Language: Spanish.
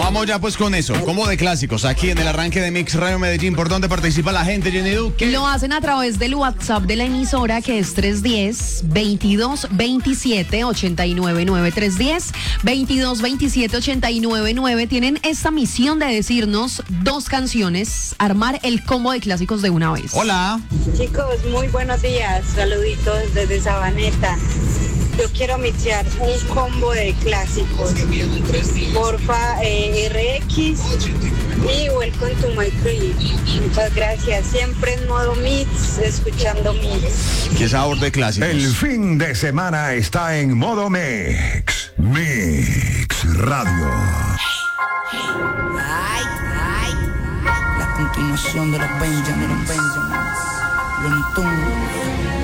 Vamos ya pues con eso, combo de clásicos, aquí en el arranque de Mix Radio Medellín. ¿Por dónde participa la gente, Jenny Duque? Lo hacen a través del WhatsApp de la emisora, que es 310-2227-899. 310-2227-899. Tienen esta misión de decirnos 2 canciones, armar el combo de clásicos de una vez. Hola. Chicos, muy buenos días. Saluditos desde Sabaneta. Yo quiero mixear un combo de clásicos. Porfa, RX y Welcome to My Crib. Muchas gracias. Siempre en modo mix, escuchando mix. ¿Qué sabor de clásicos? El fin de semana está en modo Mix. Mix Radio. La continuación de los Benjamins, Looney Tunes.